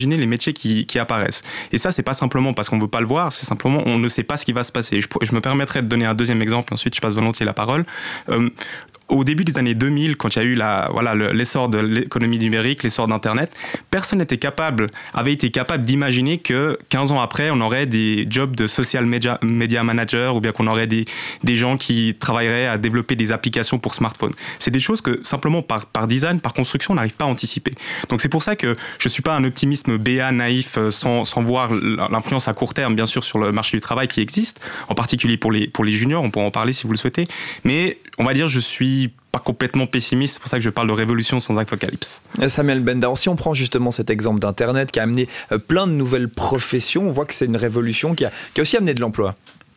les métiers qui apparaissent. Et ça, c'est pas simplement parce qu'on veut pas le voir, c'est simplement on ne sait pas ce qui va se passer. Je me permettrai de donner un deuxième exemple, ensuite je passe volontiers la parole. Au début des années 2000, quand il y a eu l'essor de l'économie numérique, l'essor d'Internet, personne avait été capable d'imaginer que 15 ans après, on aurait des jobs de social media manager ou bien qu'on aurait des gens qui travailleraient à développer des applications pour smartphones. C'est des choses que simplement par design, par construction, on n'arrive pas à anticiper. Donc c'est pour ça que je ne suis pas un optimisme béat, naïf, sans voir l'influence à court terme, bien sûr, sur le marché du travail qui existe, en particulier pour les juniors, on pourra en parler si vous le souhaitez. Mais on va dire, je suis pas complètement pessimiste, c'est pour ça que je parle de révolution sans apocalypse. Samuel Benda, si on prend justement cet exemple d'Internet qui a amené plein de nouvelles professions, on voit que c'est une révolution qui a aussi amené de l'emploi.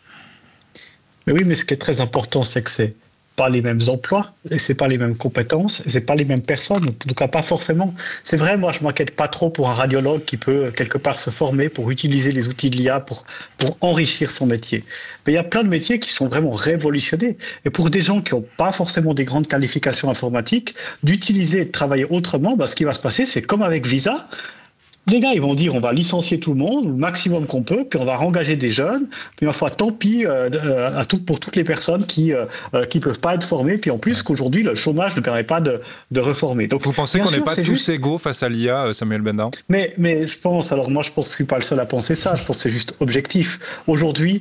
Mais oui, mais ce qui est très important, c'est que c'est pas les mêmes emplois, et c'est pas les mêmes compétences, et c'est pas les mêmes personnes, en tout cas pas forcément. C'est vrai, moi je m'inquiète pas trop pour un radiologue qui peut quelque part se former pour utiliser les outils de l'IA pour enrichir son métier. Mais il y a plein de métiers qui sont vraiment révolutionnés. Et pour des gens qui n'ont pas forcément des grandes qualifications informatiques, d'utiliser et de travailler autrement, ce qui va se passer, c'est comme avec Visa. Les gars, ils vont dire on va licencier tout le monde, le maximum qu'on peut, puis on va rengager des jeunes, puis ma foi, tant pis pour toutes les personnes qui peuvent pas être formées, puis en plus qu'aujourd'hui le chômage ne permet pas de reformer. Donc, vous pensez qu'on n'est pas tous égaux face à l'IA, Samuel Benda ? Mais je pense, moi je pense que je suis pas le seul à penser ça, je pense que c'est juste objectif. Aujourd'hui,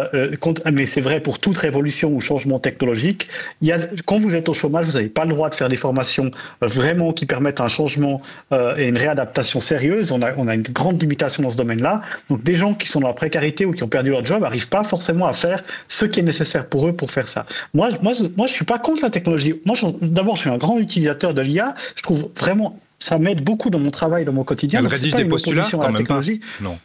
mais c'est vrai pour toute révolution ou changement technologique, quand vous êtes au chômage, vous n'avez pas le droit de faire des formations vraiment qui permettent un changement et une réadaptation sérieuse. On a une grande limitation dans ce domaine-là. Donc, des gens qui sont dans la précarité ou qui ont perdu leur job n'arrivent pas forcément à faire ce qui est nécessaire pour eux pour faire ça. Moi, je suis pas contre la technologie. Moi, d'abord, je suis un grand utilisateur de l'IA. Je trouve vraiment ça m'aide beaucoup dans mon travail, dans mon quotidien. Elle rédige des postulats quand même pas. Non.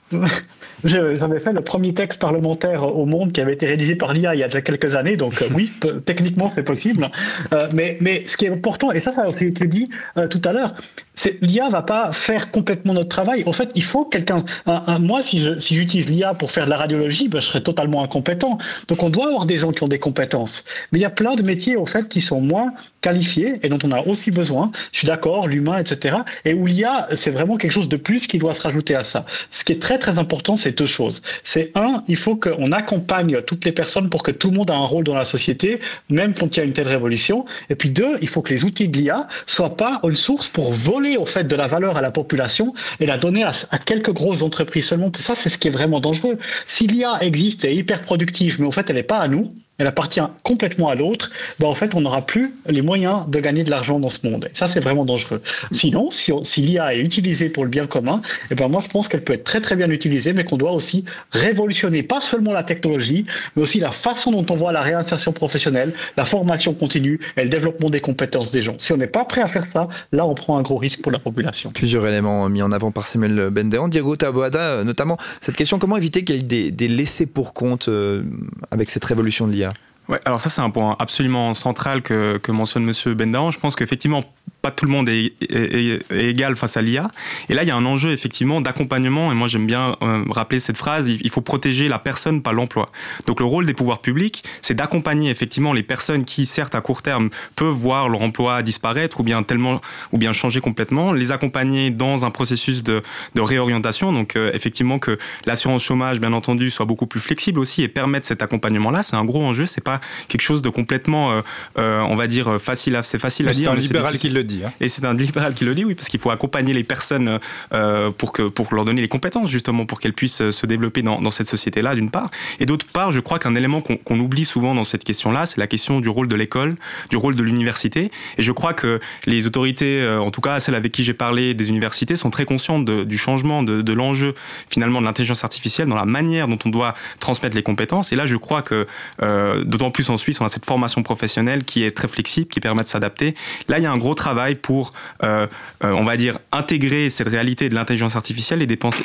J'avais fait le premier texte parlementaire au monde qui avait été rédigé par l'IA il y a déjà quelques années, donc oui, techniquement c'est possible. Mais ce qui est important, et ça a aussi été dit tout à l'heure, c'est l'IA va pas faire complètement notre travail. En fait, il faut quelqu'un. Moi, si j'utilise l'IA pour faire de la radiologie, je serais totalement incompétent. Donc on doit avoir des gens qui ont des compétences. Mais il y a plein de métiers au fait qui sont moins qualifiés et dont on a aussi besoin. Je suis d'accord, l'humain, etc. Et où l'IA, c'est vraiment quelque chose de plus qui doit se rajouter à ça. Ce qui est très très important, c'est deux choses. C'est il faut qu'on accompagne toutes les personnes pour que tout le monde ait un rôle dans la société, même quand il y a une telle révolution. Et puis deux, il faut que les outils de l'IA soient pas une source pour voler au fait de la valeur à la population et la donner à quelques grosses entreprises seulement. Ça, c'est ce qui est vraiment dangereux. Si l'IA existe et est hyper productive, mais au fait, elle n'est pas à nous, elle appartient complètement à l'autre, en fait, on n'aura plus les moyens de gagner de l'argent dans ce monde. Et ça, c'est vraiment dangereux. Sinon, si l'IA est utilisée pour le bien commun, moi, je pense qu'elle peut être très, très bien utilisée, mais qu'on doit aussi révolutionner, pas seulement la technologie, mais aussi la façon dont on voit la réinsertion professionnelle, la formation continue et le développement des compétences des gens. Si on n'est pas prêt à faire ça, là, on prend un gros risque pour la population. Plusieurs éléments mis en avant par Samuel Benda. Diego Taboada, notamment cette question, comment éviter qu'il y ait des laissés pour compte avec cette révolution de l'IA ? Ouais, alors ça c'est un point absolument central que mentionne Monsieur Benda. Je pense qu'effectivement pas tout le monde est égal face à l'IA. Et là il y a un enjeu effectivement d'accompagnement. Et moi j'aime bien rappeler cette phrase. Il faut protéger la personne, pas l'emploi. Donc le rôle des pouvoirs publics, c'est d'accompagner effectivement les personnes qui certes à court terme peuvent voir leur emploi disparaître ou bien changer complètement, les accompagner dans un processus de réorientation. Donc effectivement que l'assurance chômage bien entendu soit beaucoup plus flexible aussi et permettre cet accompagnement-là. C'est un gros enjeu. C'est pas quelque chose de complètement, on va dire, facile à dire. C'est un libéral qui le dit. Et c'est un libéral qui le dit, oui, parce qu'il faut accompagner les personnes pour leur donner les compétences, justement, pour qu'elles puissent se développer dans cette société-là, d'une part. Et d'autre part, je crois qu'un élément qu'on oublie souvent dans cette question-là, c'est la question du rôle de l'école, du rôle de l'université. Et je crois que les autorités, en tout cas celles avec qui j'ai parlé des universités, sont très conscientes du changement, de l'enjeu, finalement, de l'intelligence artificielle dans la manière dont on doit transmettre les compétences. Et là, je crois que d'autant plus en Suisse, on a cette formation professionnelle qui est très flexible, qui permet de s'adapter. Là, il y a un gros travail pour, on va dire, intégrer cette réalité de l'intelligence artificielle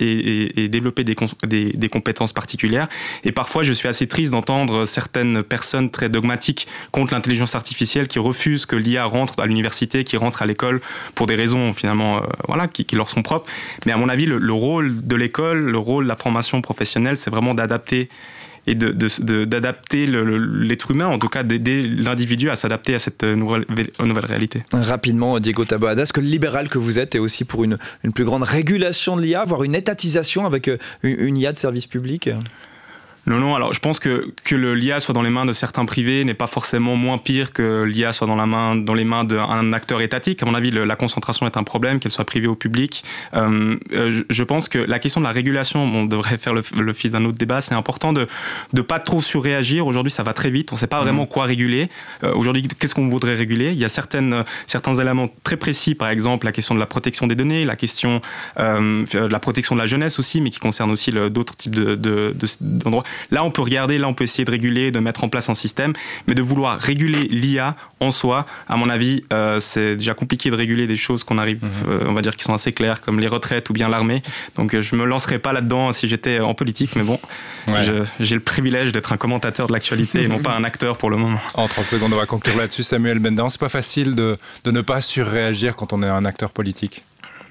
et développer des compétences particulières. Et parfois, je suis assez triste d'entendre certaines personnes très dogmatiques contre l'intelligence artificielle qui refusent que l'IA rentre à l'université, qui rentre à l'école pour des raisons, finalement, qui leur sont propres. Mais à mon avis, le rôle de l'école, le rôle de la formation professionnelle, c'est vraiment d'adapter et d'adapter l'être humain, en tout cas d'aider l'individu à s'adapter à cette nouvelle réalité. Rapidement, Diego Taboada, est-ce que le libéral que vous êtes est aussi pour une plus grande régulation de l'IA, voire une étatisation avec une IA de service public ? Non, alors je pense que l'IA soit dans les mains de certains privés n'est pas forcément moins pire que l'IA soit dans les mains d'un acteur étatique. À mon avis, la concentration est un problème, qu'elle soit privée ou publique. Je pense que la question de la régulation, on devrait faire le fil d'un autre débat, c'est important de pas trop surréagir. Aujourd'hui, ça va très vite, on ne sait pas vraiment quoi réguler. Aujourd'hui, qu'est-ce qu'on voudrait réguler ? Il y a certains éléments très précis, par exemple la question de la protection des données, la question de la protection de la jeunesse aussi, mais qui concerne aussi d'autres types d'endroits. Là, on peut regarder, on peut essayer de réguler, de mettre en place un système, mais de vouloir réguler l'IA en soi, à mon avis, c'est déjà compliqué de réguler des choses qu'on arrive, on va dire, qui sont assez claires, comme les retraites ou bien l'armée. Donc, je me lancerai pas là-dedans si j'étais en politique, mais bon, j'ai le privilège d'être un commentateur de l'actualité et non pas un acteur pour le moment. En 30 secondes, on va conclure là-dessus. Samuel Bendahan, c'est pas facile de ne pas surréagir quand on est un acteur politique.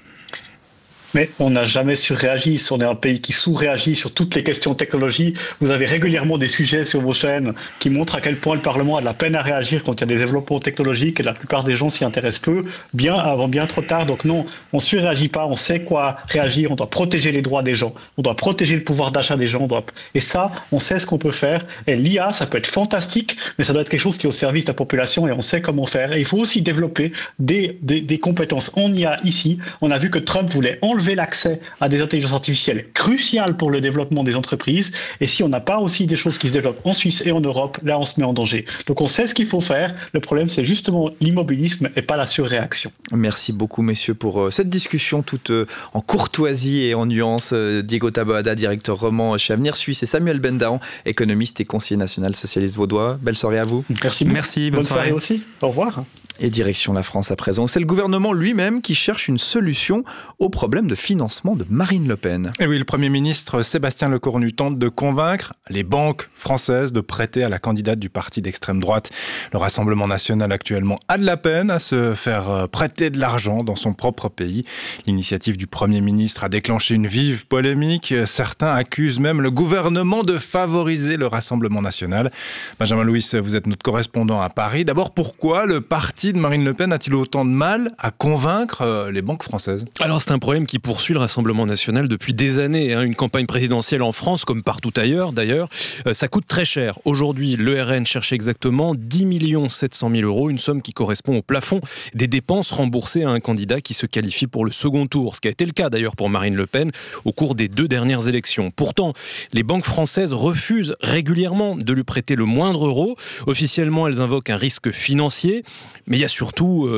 Mais on n'a jamais surréagi. On est un pays qui sous-réagit sur toutes les questions de technologie. Vous avez régulièrement des sujets sur vos chaînes qui montrent à quel point le Parlement a de la peine à réagir quand il y a des développements technologiques et la plupart des gens s'y intéressent peu, bien avant, bien trop tard. Donc non, on ne surréagit pas, on sait quoi réagir, on doit protéger les droits des gens, on doit protéger le pouvoir d'achat des gens. Et ça, on sait ce qu'on peut faire. Et l'IA, ça peut être fantastique, mais ça doit être quelque chose qui est au service de la population et on sait comment faire. Et il faut aussi développer des compétences en IA ici. On a vu que Trump voulait enlever l'accès à des intelligences artificielles cruciales pour le développement des entreprises. Et si on n'a pas aussi des choses qui se développent en Suisse et en Europe, là, on se met en danger. Donc, on sait ce qu'il faut faire. Le problème, c'est justement l'immobilisme et pas la surréaction. Merci beaucoup, messieurs, pour cette discussion toute en courtoisie et en nuance. Diego Taboada, directeur roman chez Avenir Suisse, et Samuel Bendahan, économiste et conseiller national socialiste vaudois. Belle soirée à vous. Merci beaucoup. Merci, bonne soirée aussi. Au revoir. Et direction la France à présent. C'est le gouvernement lui-même qui cherche une solution au problème de financement de Marine Le Pen. Et oui, le Premier ministre Sébastien Lecornu tente de convaincre les banques françaises de prêter à la candidate du parti d'extrême droite. Le Rassemblement national actuellement a de la peine à se faire prêter de l'argent dans son propre pays. L'initiative du Premier ministre a déclenché une vive polémique. Certains accusent même le gouvernement de favoriser le Rassemblement national. Benjamin Louis, vous êtes notre correspondant à Paris. D'abord, pourquoi le parti de Marine Le Pen a-t-il autant de mal à convaincre les banques françaises ? Alors c'est un problème qui poursuit le Rassemblement national depuis des années. Une campagne présidentielle en France, comme partout ailleurs d'ailleurs, ça coûte très cher. Aujourd'hui, le RN cherche exactement 10 700 000 €, une somme qui correspond au plafond des dépenses remboursées à un candidat qui se qualifie pour le second tour. Ce qui a été le cas d'ailleurs pour Marine Le Pen au cours des 2 dernières élections. Pourtant, les banques françaises refusent régulièrement de lui prêter le moindre euro. Officiellement, elles invoquent un risque financier. Mais il y a surtout,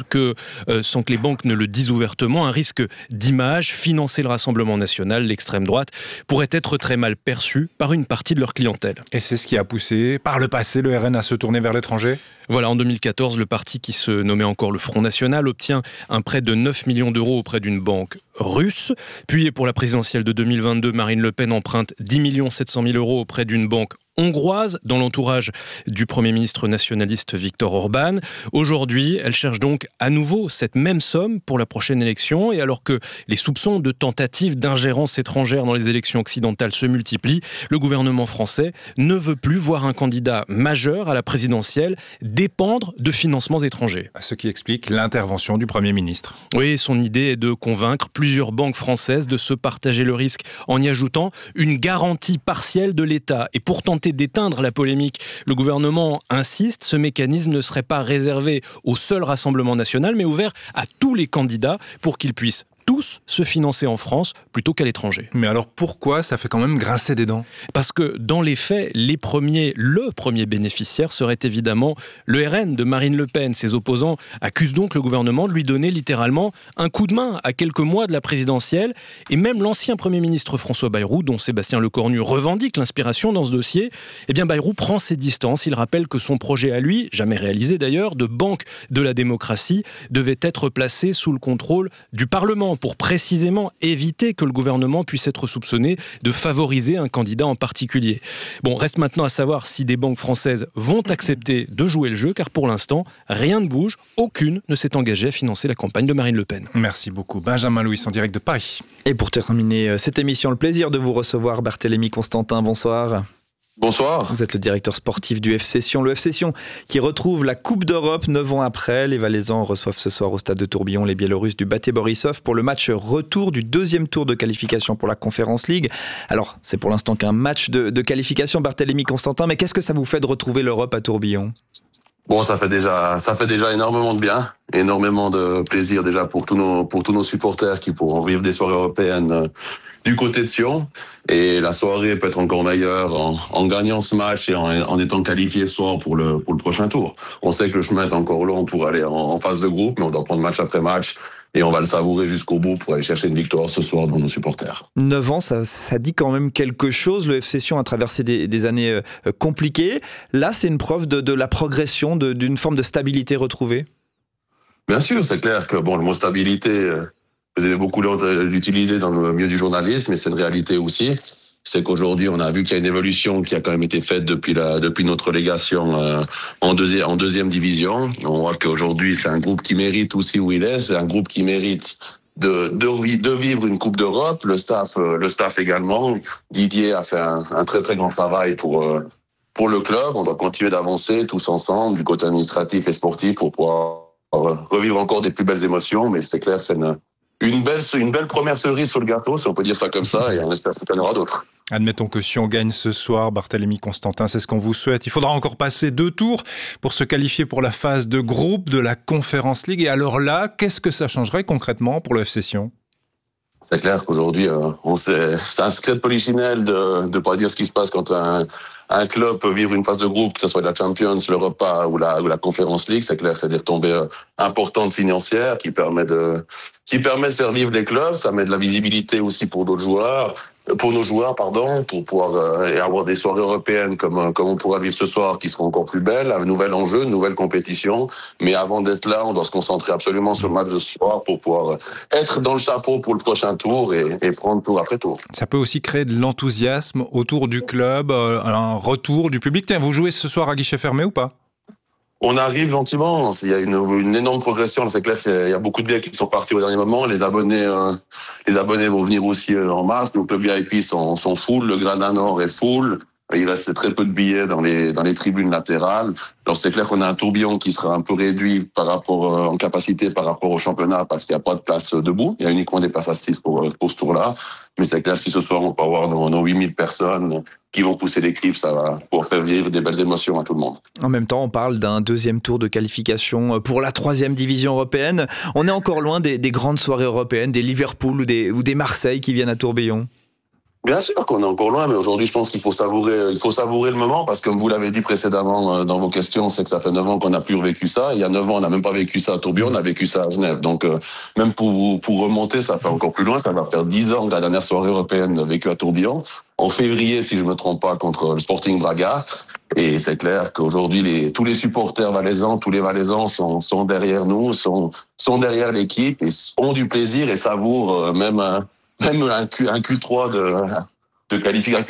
sans que les banques ne le disent ouvertement, un risque d'image. Financer le Rassemblement national, l'extrême droite, pourrait être très mal perçu par une partie de leur clientèle. Et c'est ce qui a poussé, par le passé, le RN à se tourner vers l'étranger ? Voilà, en 2014, le parti qui se nommait encore le Front National obtient un prêt de 9 millions d'euros auprès d'une banque russe. Puis, pour la présidentielle de 2022, Marine Le Pen emprunte 10 700 000 € auprès d'une banque hongroise, dans l'entourage du Premier ministre nationaliste Viktor Orban. Aujourd'hui, elle cherche donc à nouveau cette même somme pour la prochaine élection. Et alors que les soupçons de tentative d'ingérence étrangère dans les élections occidentales se multiplient, le gouvernement français ne veut plus voir un candidat majeur à la présidentielle dépendre de financements étrangers. Ce qui explique l'intervention du Premier ministre. Oui, son idée est de convaincre plusieurs banques françaises de se partager le risque en y ajoutant une garantie partielle de l'État. Et pour tenter d'éteindre la polémique, le gouvernement insiste, ce mécanisme ne serait pas réservé au seul Rassemblement national, mais ouvert à tous les candidats pour qu'ils puissent tous se financer en France plutôt qu'à l'étranger. Mais alors pourquoi ça fait quand même grincer des dents ? Parce que dans les faits, le premier bénéficiaire serait évidemment le RN de Marine Le Pen. Ses opposants accusent donc le gouvernement de lui donner littéralement un coup de main à quelques mois de la présidentielle. Et même l'ancien Premier ministre François Bayrou, dont Sébastien Lecornu revendique l'inspiration dans ce dossier, Bayrou prend ses distances. Il rappelle que son projet à lui, jamais réalisé d'ailleurs, de banque de la démocratie, devait être placé sous le contrôle du Parlement, pour précisément éviter que le gouvernement puisse être soupçonné de favoriser un candidat en particulier. Bon, reste maintenant à savoir si des banques françaises vont accepter de jouer le jeu, car pour l'instant, rien ne bouge, aucune ne s'est engagée à financer la campagne de Marine Le Pen. Merci beaucoup. Benjamin Louis, en direct de Paris. Et pour terminer cette émission, le plaisir de vous recevoir, Barthélémy Constantin, bonsoir. Bonsoir. Vous êtes le directeur sportif du FC Sion. Le FC Sion qui retrouve la Coupe d'Europe 9 ans après. Les Valaisans reçoivent ce soir au stade de Tourbillon les Biélorusses du Bate Borisov pour le match retour du deuxième tour de qualification pour la Conference League. Alors, c'est pour l'instant qu'un match de qualification, Barthélemy Constantin, mais qu'est-ce que ça vous fait de retrouver l'Europe à Tourbillon ? Bon, ça fait déjà énormément de bien, énormément de plaisir déjà pour tous nos supporters qui pourront vivre des soirées européennes du côté de Sion. Et la soirée peut être encore meilleure en gagnant ce match et en étant qualifié ce soir pour le prochain tour. On sait que le chemin est encore long pour aller en phase de groupe, mais on doit prendre match après match et on va le savourer jusqu'au bout pour aller chercher une victoire ce soir devant nos supporters. 9 ans, ça dit quand même quelque chose. Le FC Sion a traversé des années compliquées. Là, c'est une preuve de la progression, d'une forme de stabilité retrouvée. Bien sûr, c'est clair que le mot stabilité, vous avez beaucoup l'utiliser dans le milieu du journalisme, mais c'est une réalité aussi. C'est qu'aujourd'hui, on a vu qu'il y a une évolution qui a quand même été faite depuis notre relégation en deuxième division. On voit qu'aujourd'hui, c'est un groupe qui mérite aussi où il est. C'est un groupe qui mérite de vivre une Coupe d'Europe. Le staff également. Didier a fait un très très grand travail pour le club. On doit continuer d'avancer tous ensemble du côté administratif et sportif pour pouvoir revivre encore des plus belles émotions. Mais c'est clair, c'est une belle première cerise sur le gâteau, si on peut dire ça comme ça, et on espère qu'il y en aura d'autres. Admettons que Sion gagne ce soir, Barthélemy Constantin, c'est ce qu'on vous souhaite. Il faudra encore passer 2 tours pour se qualifier pour la phase de groupe de la Conference League. Et alors là, qu'est-ce que ça changerait concrètement pour le FC Sion ? C'est clair qu'aujourd'hui, c'est un secret de polichinelle de pas dire ce qui se passe quand un club peut vivre une phase de groupe, que ce soit la Champions, l'Europa ou la Conference League. C'est clair, c'est des retombées importantes financières qui permet de faire vivre les clubs. Ça met de la visibilité aussi pour nos joueurs, pour pouvoir avoir des soirées européennes comme on pourra vivre ce soir, qui seront encore plus belles, un nouvel enjeu, une nouvelle compétition. Mais avant d'être là, on doit se concentrer absolument sur le match de ce soir pour pouvoir être dans le chapeau pour le prochain tour et prendre tour après tour. Ça peut aussi créer de l'enthousiasme autour du club, un retour du public. Tiens, vous jouez ce soir à guichet fermé ou pas ? On arrive gentiment. Il y a une énorme progression. C'est clair qu'il y a beaucoup de billets qui sont partis au dernier moment. Les abonnés vont venir aussi en masse. Donc le VIP sont full. Le Gradin Nord est full. Il reste très peu de billets dans les tribunes latérales. Alors c'est clair qu'on a un tourbillon qui sera un peu réduit en capacité par rapport au championnat parce qu'il n'y a pas de place debout. Il y a uniquement des places assises pour ce tour-là. Mais c'est clair, si ce soir on peut avoir nos 8000 personnes qui vont pousser les clips, ça va pouvoir faire vivre des belles émotions à tout le monde. En même temps, on parle d'un deuxième tour de qualification pour la 3e division européenne. On est encore loin des grandes soirées européennes, des Liverpool ou des Marseille qui viennent à Tourbillon. Bien sûr qu'on est encore loin, mais aujourd'hui, je pense qu'il faut savourer le moment, parce que comme vous l'avez dit précédemment dans vos questions, c'est que ça fait 9 ans qu'on n'a plus revécu ça. Il y a 9 ans, on n'a même pas vécu ça à Tourbillon, on a vécu ça à Genève. Donc, même pour remonter, ça fait encore plus loin. Ça va faire 10 ans que la dernière soirée européenne vécue à Tourbillon. En février, si je ne me trompe pas, contre le Sporting Braga. Et c'est clair qu'aujourd'hui, tous les supporters valaisans, tous les valaisans sont derrière nous, sont derrière l'équipe et ont du plaisir et savourent même un Q3 de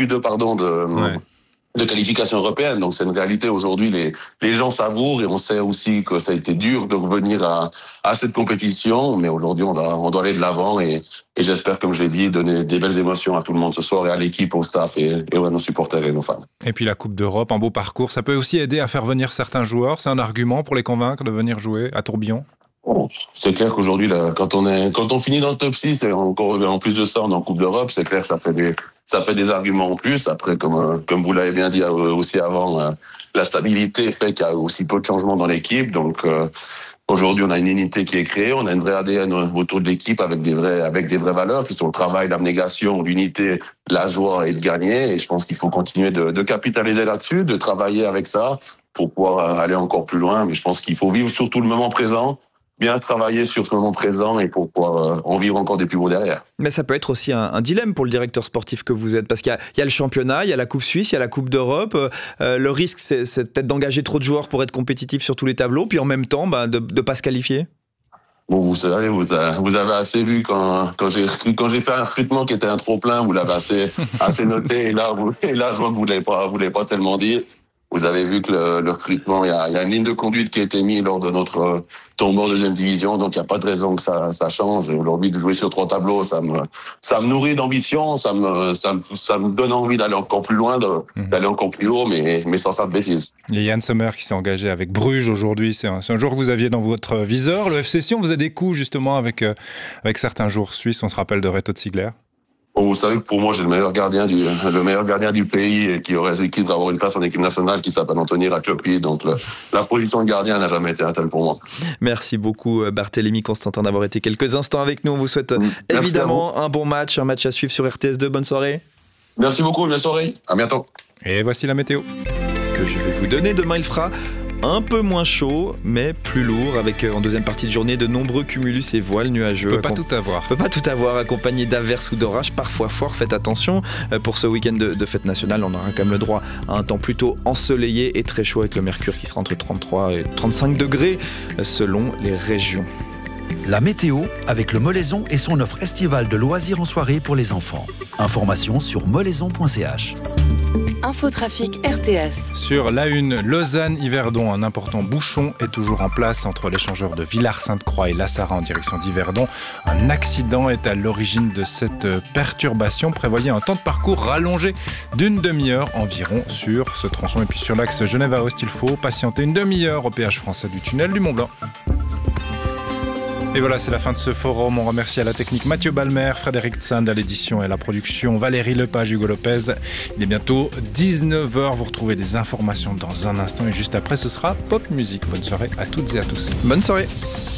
qualification européenne. Donc c'est une réalité aujourd'hui. Les gens savourent et on sait aussi que ça a été dur de revenir à cette compétition, mais aujourd'hui on doit aller de l'avant et j'espère, comme je l'ai dit, donner des belles émotions à tout le monde ce soir et à l'équipe, au staff et à nos supporters et nos fans. Et puis la Coupe d'Europe, un beau parcours, ça peut aussi aider à faire venir certains joueurs. C'est un argument pour les convaincre de venir jouer à Tourbillon. C'est clair qu'aujourd'hui, quand on finit dans le top 6, et encore en plus de ça, on est en Coupe d'Europe, c'est clair que ça fait des arguments en plus. Après, comme vous l'avez bien dit aussi avant, la stabilité fait qu'il y a aussi peu de changements dans l'équipe. Donc, aujourd'hui, on a une unité qui est créée, on a une vraie ADN autour de l'équipe avec des vraies valeurs qui sont le travail, l'abnégation, l'unité, la joie et de gagner. Et je pense qu'il faut continuer de capitaliser là-dessus, de travailler avec ça pour pouvoir aller encore plus loin. Mais je pense qu'il faut vivre surtout le moment présent, bien travailler sur ce moment présent et pour pouvoir en vivre encore des plus beaux derrière. Mais ça peut être aussi un dilemme pour le directeur sportif que vous êtes, parce qu'il y a le championnat, il y a la Coupe Suisse, il y a la Coupe d'Europe. Le risque, c'est peut-être d'engager trop de joueurs pour être compétitif sur tous les tableaux, puis en même temps de ne pas se qualifier. Bon, vous savez, vous avez assez vu quand j'ai fait un recrutement qui était un trop plein, vous l'avez assez noté, et là, je vois que vous l'avez pas tellement dit. Vous avez vu que le recrutement, il y a une ligne de conduite qui a été mise lors de notre tombée en deuxième division, donc il n'y a pas de raison que ça change. Et aujourd'hui, de jouer sur 3 tableaux, ça me nourrit d'ambition, ça me donne envie d'aller encore plus loin, d'aller encore plus haut, mais sans faire de bêtises. Il y a Yann Sommer qui s'est engagé avec Bruges aujourd'hui. C'est un joueur que vous aviez dans votre viseur. Le FC Sion, vous avez des coups justement avec certains joueurs suisses. On se rappelle de Reto Ziegler. Vous savez que pour moi, j'ai le meilleur gardien du pays et qui devrait avoir une place en équipe nationale qui s'appelle Anthony Racciopi. Donc, la position de gardien n'a jamais été un tel pour moi. Merci beaucoup, Barthélémy Constantin, d'avoir été quelques instants avec nous. On vous souhaite évidemment un bon match, un match à suivre sur RTS2. Bonne soirée. Merci beaucoup, bonne soirée. À bientôt. Et voici la météo que je vais vous donner. Demain, il fera un peu moins chaud, mais plus lourd, avec en deuxième partie de journée de nombreux cumulus et voiles nuageux. On peut pas tout avoir, accompagnés d'averses ou d'orages, parfois forts. Faites attention, pour ce week-end de fête nationale, on aura quand même le droit à un temps plutôt ensoleillé et très chaud, avec le mercure qui sera entre 33 et 35 degrés selon les régions. La météo avec le Molaison et son offre estivale de loisirs en soirée pour les enfants. Informations sur molaison.ch. Infotrafic RTS. Sur la une, Lausanne-Yverdon, un important bouchon est toujours en place entre l'échangeur de Villars-Sainte-Croix et Lassara en direction d'Yverdon. Un accident est à l'origine de cette perturbation. Prévoyez un temps de parcours rallongé d'une demi-heure environ sur ce tronçon. Et puis sur l'axe Genève-Aoste, il faut patienter une demi-heure au péage français du tunnel du Mont-Blanc. Et voilà, c'est la fin de ce forum. On remercie à la technique Mathieu Balmer, Frédéric Tsand à l'édition et à la production, Valérie Lepage, Hugo Lopez. Il est bientôt 19h. Vous retrouvez des informations dans un instant et juste après, ce sera Pop Music. Bonne soirée à toutes et à tous. Bonne soirée.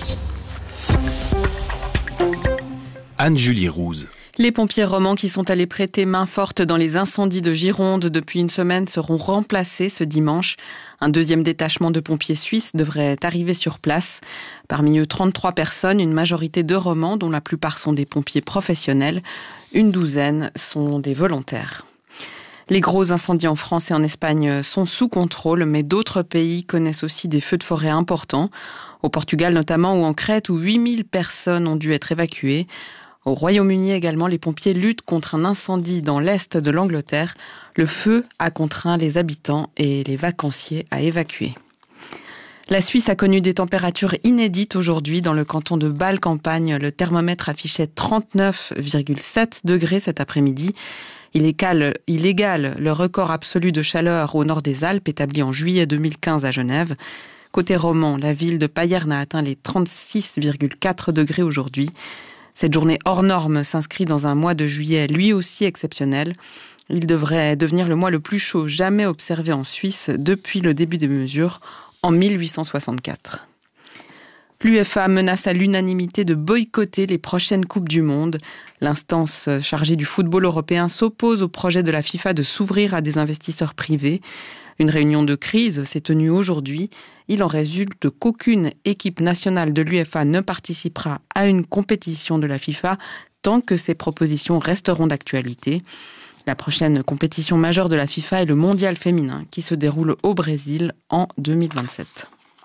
Anne-Julie Rouze. Les pompiers romans qui sont allés prêter main forte dans les incendies de Gironde depuis une semaine seront remplacés ce dimanche. Un deuxième détachement de pompiers suisses devrait arriver sur place. Parmi eux, 33 personnes, une majorité de romans dont la plupart sont des pompiers professionnels. Une douzaine sont des volontaires. Les gros incendies en France et en Espagne sont sous contrôle, mais d'autres pays connaissent aussi des feux de forêt importants. Au Portugal notamment, ou en Crète, où 8000 personnes ont dû être évacuées. Au Royaume-Uni également, les pompiers luttent contre un incendie dans l'est de l'Angleterre. Le feu a contraint les habitants et les vacanciers à évacuer. La Suisse a connu des températures inédites aujourd'hui. Dans le canton de Bâle-Campagne, le thermomètre affichait 39,7 degrés cet après-midi. Il égale le record absolu de chaleur au nord des Alpes, établi en juillet 2015 à Genève. Côté roman, la ville de Payerne a atteint les 36,4 degrés aujourd'hui. Cette journée hors norme s'inscrit dans un mois de juillet lui aussi exceptionnel. Il devrait devenir le mois le plus chaud jamais observé en Suisse depuis le début des mesures en 1864. L'UEFA menace à l'unanimité de boycotter les prochaines Coupes du Monde. L'instance chargée du football européen s'oppose au projet de la FIFA de s'ouvrir à des investisseurs privés. Une réunion de crise s'est tenue aujourd'hui. Il en résulte qu'aucune équipe nationale de l'UEFA ne participera à une compétition de la FIFA tant que ces propositions resteront d'actualité. La prochaine compétition majeure de la FIFA est le Mondial féminin qui se déroule au Brésil en 2027.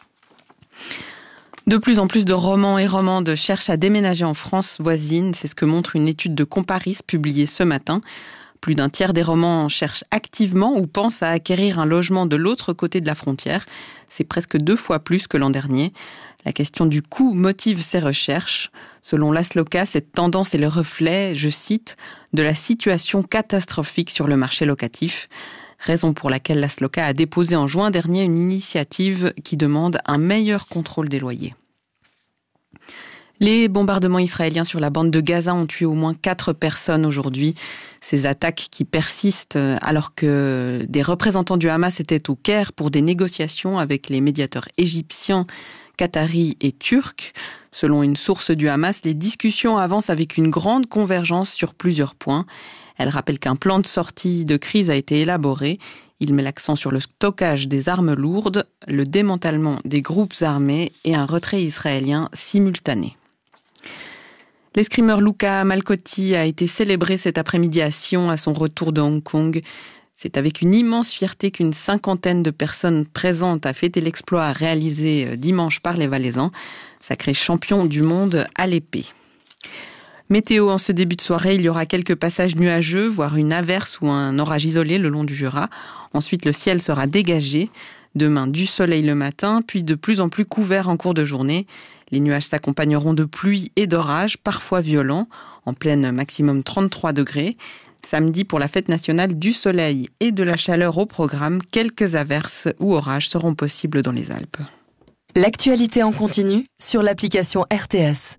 De plus en plus de romans et romandes cherchent à déménager en France voisine. C'est ce que montre une étude de Comparis publiée ce matin. Plus d'un tiers des romans cherchent activement ou pensent à acquérir un logement de l'autre côté de la frontière. C'est presque 2 fois plus que l'an dernier. La question du coût motive ces recherches. Selon l'Asloca, cette tendance est le reflet, je cite, de la situation catastrophique sur le marché locatif. Raison pour laquelle l'Asloca a déposé en juin dernier une initiative qui demande un meilleur contrôle des loyers. Les bombardements israéliens sur la bande de Gaza ont tué au moins 4 personnes aujourd'hui. Ces attaques qui persistent alors que des représentants du Hamas étaient au Caire pour des négociations avec les médiateurs égyptiens, qataris et turcs. Selon une source du Hamas, les discussions avancent avec une grande convergence sur plusieurs points. Elle rappelle qu'un plan de sortie de crise a été élaboré. Il met l'accent sur le stockage des armes lourdes, le démantèlement des groupes armés et un retrait israélien simultané. L'escrimeur Luca Malcotti a été célébré cet après-midi à Sion à son retour de Hong Kong. C'est avec une immense fierté qu'une 50aine de personnes présentes a fêté l'exploit réalisé dimanche par les Valaisans, sacré champion du monde à l'épée. Météo en ce début de soirée, il y aura quelques passages nuageux, voire une averse ou un orage isolé le long du Jura. Ensuite, le ciel sera dégagé. Demain, du soleil le matin, puis de plus en plus couvert en cours de journée. Les nuages s'accompagneront de pluie et d'orages, parfois violents, en pleine maximum 33 degrés. Samedi, pour la fête nationale du soleil et de la chaleur au programme, quelques averses ou orages seront possibles dans les Alpes. L'actualité en continu sur l'application RTS.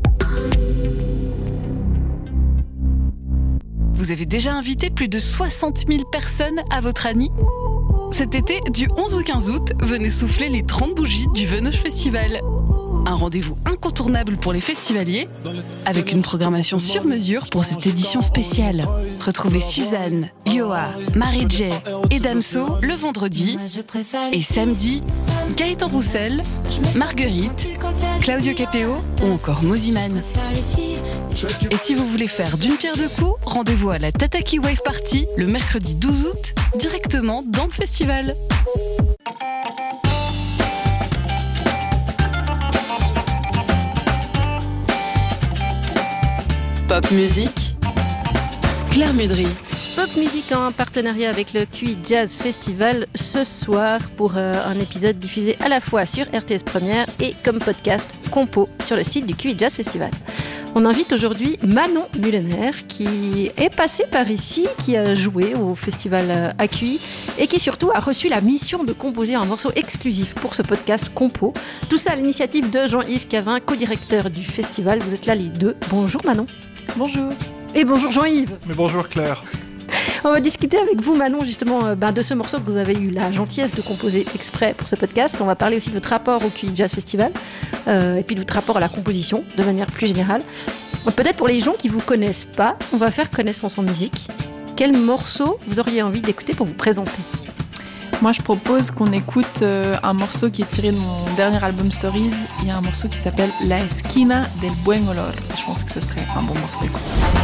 Vous avez déjà invité plus de 60 000 personnes à votre Annie ? Cet été, du 11 au 15 août, venez souffler les 30 bougies du Venoge Festival. Un rendez-vous incontournable pour les festivaliers, avec une programmation sur mesure pour cette édition spéciale. Retrouvez Suzanne, Yoa, Marie-J et Damso le vendredi. Et samedi, Gaëtan Roussel, Marguerite, Claudio Capéo ou encore Moziman. Et si vous voulez faire d'une pierre deux coups, rendez-vous à la Tataki Wave Party le mercredi 12 août, directement dans le festival. Pop musique, Claire Mudry. Pop musique en partenariat avec le QI Jazz Festival ce soir pour un épisode diffusé à la fois sur RTS Première et comme podcast compo sur le site du QI Jazz Festival. On invite aujourd'hui Manon Mullener qui est passée par ici, qui a joué au festival AQI et qui surtout a reçu la mission de composer un morceau exclusif pour ce podcast compo. Tout ça à l'initiative de Jean-Yves Cavin, co-directeur du festival. Vous êtes là les deux. Bonjour Manon. Bonjour. Et bonjour Jean-Yves. Mais bonjour Claire. On va discuter avec vous Manon justement de ce morceau que vous avez eu la gentillesse de composer exprès pour ce podcast. On va parler aussi de votre rapport au QI Jazz Festival et puis de votre rapport à la composition de manière plus générale. Peut-être pour les gens qui ne vous connaissent pas, on va faire connaissance en musique. Quel morceau vous auriez envie d'écouter pour vous présenter ? Moi, je propose qu'on écoute un morceau qui est tiré de mon dernier album Stories. Il y a un morceau qui s'appelle La Esquina del Buen Olor. Je pense que ce serait un bon morceau à écouter.